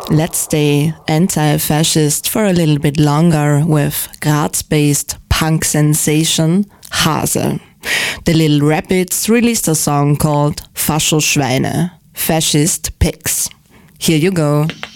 Let's stay anti-fascist for a little bit longer with Graz-based punk sensation Hase. The Little Rapids released a song called Fascho-Schweine, Fascist Pigs. Here you go.